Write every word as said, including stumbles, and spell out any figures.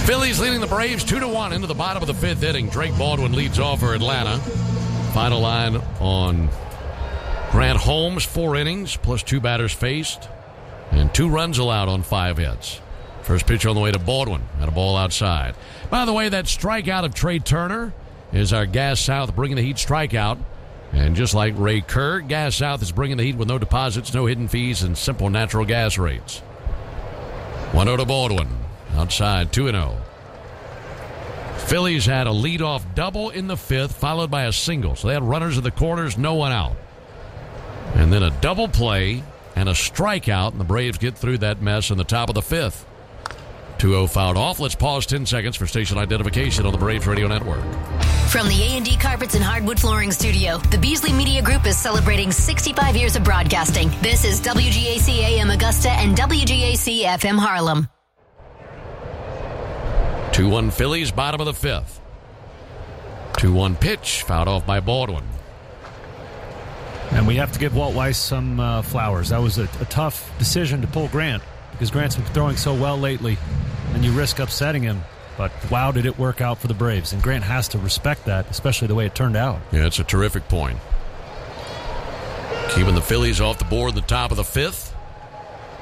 Phillies leading the Braves two to one into the bottom of the fifth inning. Drake Baldwin leads off for Atlanta. Final line on Grant Holmes, four innings, plus two batters faced, and two runs allowed on five hits. First pitch on the way to Baldwin, and a ball outside. By the way, that strikeout of Trey Turner is our Gas South bringing the heat strikeout. And just like Ray Kerr, Gas South is bringing the heat with no deposits, no hidden fees, and simple natural gas rates. one oh to Baldwin. Outside, two and oh. Phillies had a leadoff double in the fifth, followed by a single. So they had runners in the corners, no one out. And then a double play and a strikeout, and the Braves get through that mess in the top of the fifth. two oh fouled off. Let's pause ten seconds for station identification on the Braves Radio Network. From the A and D Carpets and Hardwood Flooring Studio, the Beasley Media Group is celebrating sixty-five years of broadcasting. This is W G A C A M Augusta and W G A C F M Harlem. two one Phillies, bottom of the fifth. two one pitch, fouled off by Baldwin. And we have to give Walt Weiss some uh, flowers. That was a, a tough decision to pull Grant because Grant's been throwing so well lately, and you risk upsetting him. But wow, did it work out for the Braves. And Grant has to respect that, especially the way it turned out. Yeah, it's a terrific point. Keeping the Phillies off the board at the top of the fifth.